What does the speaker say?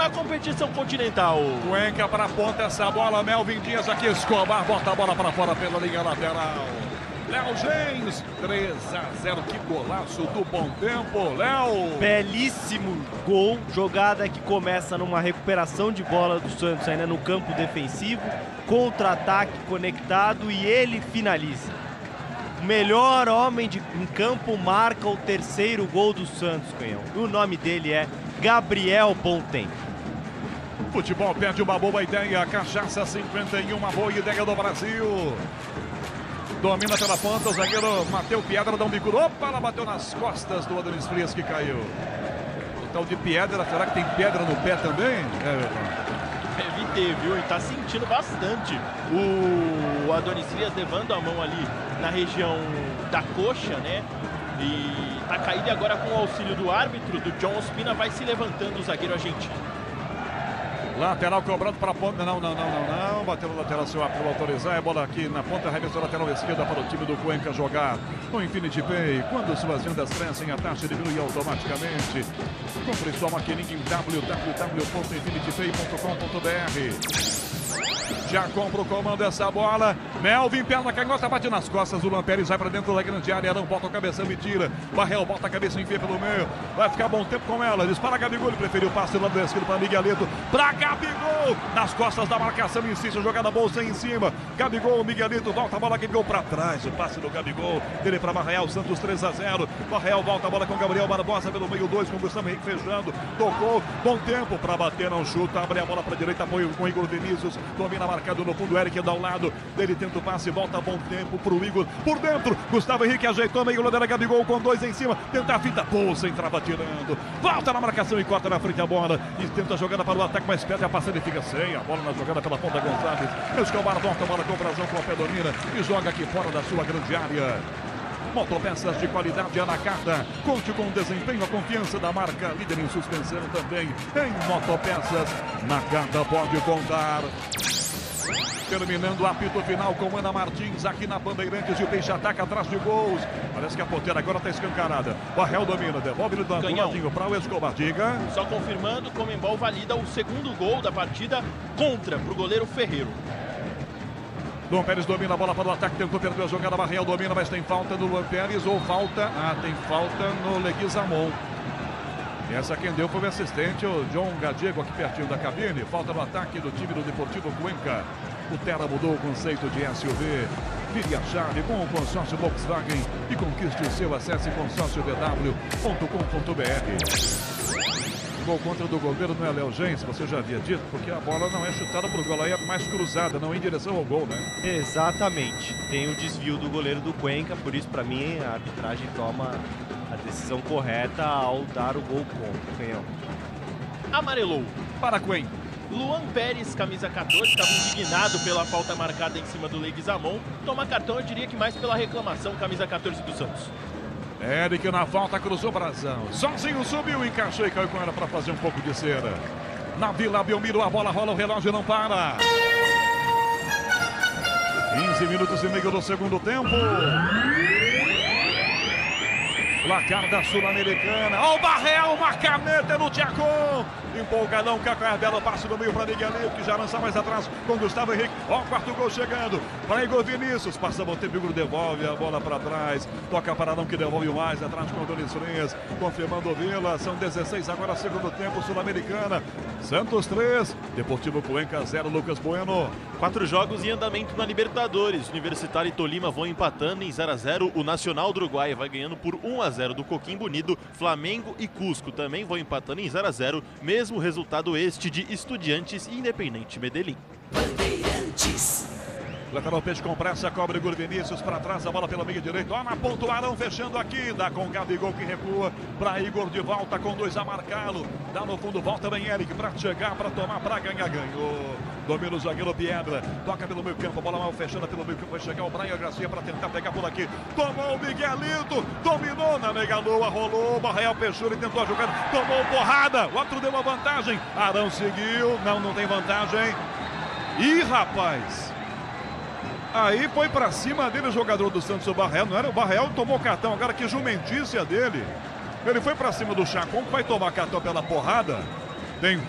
na competição continental. Cuenca para a ponta, essa bola, Melvin Dias aqui, Escobar, bota a bola para fora pela linha lateral. Léo Gens, 3-0, que golaço do bom tempo, Léo. Belíssimo gol, jogada que começa numa recuperação de bola do Santos ainda no campo defensivo, contra-ataque conectado e ele finaliza. O melhor homem em campo marca o terceiro gol do Santos, Canhão. E o nome dele é Gabriel Bontempo. Futebol perde uma boa ideia, Cachaça 51, uma boa ideia do Brasil. Domina pela ponta, o zagueiro Matheus Piedra dá um bico. Opa, ela bateu nas costas do Adonis Frias que caiu. O tal de Piedra, será que tem pedra no pé também? Deve ter, viu? E tá sentindo bastante o Adonis Frias levando a mão ali na região da coxa, né? E tá caído e agora com o auxílio do árbitro, do John Ospina, vai se levantando o zagueiro argentino. Lateral cobrado para a ponta, não, bateu no lateral, se o árbitro autorizar, é bola aqui na ponta, arremesso lateral esquerda para o time do Cuenca jogar no Infinity Pay. Quando suas vendas crescem, a taxa diminui automaticamente. Compre sua maquininha em www.infinitypay.com.br. Já compra o comando essa bola. Melvin, perna canhota, bate nas costas. O Lampérez vai para dentro da grande área. Arão bota a cabeça e tira. Barrel bota a cabeça e enfia pelo meio. Vai ficar bom tempo com ela. Dispara Gabigol. Ele preferiu o passe do lado esquerdo para Miguelito. Para Gabigol. Nas costas da marcação. Insiste a jogada bolsa em cima. Gabigol, Miguelito. Volta a bola. Gabigol para trás. O passe do Gabigol. Dele para Barreal. Santos 3-0. Barreal volta a bola com Gabriel Barbosa pelo meio 2. Com Gustavo Henrique fechando. Tocou. Bom tempo para bater. Não chuta. Abre a bola para a direita. Apoio com Igor Vinícius. Domina marcado no fundo. Eric dá ao lado. Dele tenta o passe. Volta a bom tempo para o Igor. Por dentro. Gustavo Henrique ajeitou. Meio lateral. Gabigol com 2 em cima. Tenta a fita. Bolsa entrava tirando. Volta na marcação e corta na frente a bola. E tenta a jogada para o ataque. Mas perde a passada e fica sem. A bola na jogada pela ponta Gonçalves. Escobar volta a bola com o Brasão com a pé domina. E joga aqui fora da sua grande área. Motopeças de qualidade Anacata. Conte com o desempenho, a confiança da marca. Líder em suspensão também em motopeças. Nakata pode contar. Terminando o apito final com Ana Martins aqui na Bandeirantes e o Peixe ataca atrás de gols. Parece que a ponteira agora está escancarada. Barrel domina, devolve do ladinho para o Escobar. Diga. Só confirmando, o Conmebol valida o segundo gol da partida contra para o goleiro Ferreiro. Luan Pérez domina a bola para o ataque, tentou perder a jogada. Barrel domina, mas tem falta no Luan Pérez ou falta. Tem falta no Leguizamon. Essa quem deu foi o assistente, o John Gadiego, aqui pertinho da cabine. Falta no ataque do time do Deportivo Cuenca. O Terra mudou o conceito de SUV. Vire a chave com o consórcio Volkswagen e conquiste o seu. Acesse consórciovw.com.br. Gol contra do goleiro não é Léo Gens, você já havia dito, porque a bola não é chutada para o gol, aí é mais cruzada, não em direção ao gol, né? Exatamente. Tem o desvio do goleiro do Cuenca, por isso, para mim, a arbitragem toma a decisão correta ao dar o gol contra o Canhão. Amarelou. Para Cuenca. Luan Pérez, camisa 14, estava indignado pela falta marcada em cima do Leguizamon. Toma cartão, eu diria que mais pela reclamação, camisa 14 do Santos. Eric na falta, cruzou o Brasão. Sozinho subiu, encaixou e caiu com ela para fazer um pouco de cera. Na Vila Belmiro, a bola rola, o relógio não para. 15 minutos e meio do segundo tempo. Placar da Sul-Americana. Ó, o Barrel, uma caneta no Tchacon. Empolgadão, Cacaé, belo passe no meio para Miguelito, que já lança mais atrás com Gustavo Henrique. Ó, o quarto gol chegando para Igor Vinícius. Passa bom tempo, Igor devolve a bola para trás. Toca para Arão, que devolve mais atrás com o Adonis Frias. Confirmando o Vila. São 16 agora, segundo tempo, Sul-Americana. Santos 3, Deportivo Cuenca 0, Lucas Bueno. 4 jogos em andamento na Libertadores. Universitário e Tolima vão empatando em 0-0. O Nacional do Uruguai vai ganhando por 1-0 do Coquimbo Unido. Flamengo e Cusco também vão empatando em 0-0. Mesmo resultado este de Estudiantes e Independente Medellín. Bandeirantes. Lateral Peixe com pressa, cobre Igor Vinícius para trás, a bola pela meia direita. Ó, na ponta o Arão fechando aqui, dá com Gabigol que recua para Igor de volta com 2 a marcá-lo. Dá no fundo, volta bem Eric para chegar, para tomar, para ganhar, ganhou. Domina o zagueiro Piedra, toca pelo meio campo, a bola mal fechando pelo meio campo, vai chegar o Brian Garcia para tentar pegar por aqui. Tomou o Miguelito, dominou na Megaloa, rolou, Barreal fechou, ele tentou a jogada, tomou porrada, o outro deu uma vantagem. Arão seguiu, não tem vantagem. Ih, rapaz! Aí foi pra cima dele o jogador do Santos, o Barrel. Não era o Barrel, tomou cartão. Agora que jumentícia dele. Ele foi pra cima do Chacon, que vai tomar cartão pela porrada. Tem